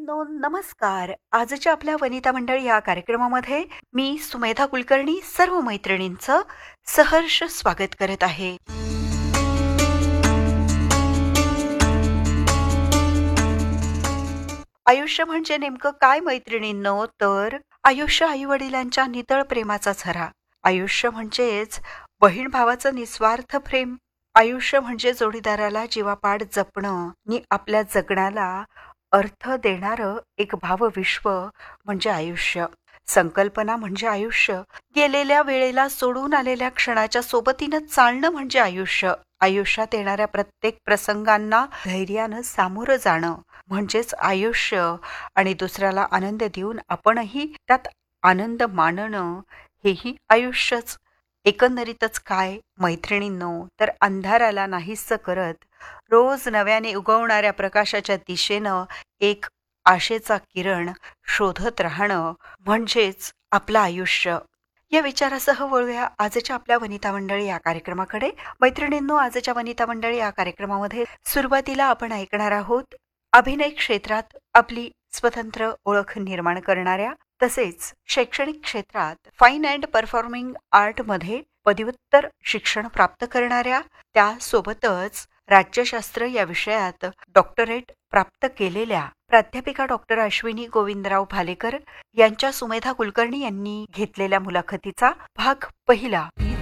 मैत्रिणींनो नमस्कार. आजच्या आपल्या वनिता मंडळ या कार्यक्रमामध्ये मी सुमेधा कुलकर्णी सर्व मैत्रिणींचं सहर्ष स्वागत करत आहे. आयुष्य म्हणजे नेमकं काय मैत्रिणींनो, तर आयुष्य आई वडिलांच्या नितळ प्रेमाचा झरा. आयुष्य म्हणजेच बहीण भावाचं निस्वार्थ प्रेम. आयुष्य म्हणजे जोडीदाराला जीवापाड जपणं आणि आपल्या जगण्याला अर्थ देणारं एक भावविश्व म्हणजे आयुष्य. संकल्पना म्हणजे आयुष्य. गेलेल्या वेळेला सोडून आलेल्या क्षणाच्या सोबतीनं चालणं म्हणजे आयुष्य. आयुष्यात येणाऱ्या प्रत्येक प्रसंगांना धैर्यानं सामोरं जाणं म्हणजेच आयुष्य. आणि दुसऱ्याला आनंद देऊन आपणही त्यात आनंद मानणं हेही आयुष्यच. एकंदरीतच काय मैत्रिणींनो, तर अंधाराला नाहीसं करत रोज नव्याने उगवणाऱ्या प्रकाशाच्या दिशेनं एक आशेचा किरण शोधत राहणं म्हणजेच आपलं आयुष्य. या विचारासह वळूया आजच्या आपल्या वनिता मंडळी या कार्यक्रमाकडे. मैत्रिणींनो, आजच्या वनिता मंडळी या कार्यक्रमामध्ये सुरुवातीला आपण ऐकणार आहोत अभिनय क्षेत्रात आपली स्वतंत्र ओळख निर्माण करणाऱ्या तसेच शैक्षणिक क्षेत्रात फाईन अँड परफॉर्मिंग आर्टमध्ये पदव्युत्तर शिक्षण प्राप्त करणाऱ्या, त्यासोबतच राज्यशास्त्र या विषयात डॉक्टरेट प्राप्त केलेल्या प्राध्यापिका डॉक्टर अश्विनी गोविंदराव भालेकर यांच्या सुमेधा कुलकर्णी यांनी घेतलेल्या मुलाखतीचा भाग पहिला.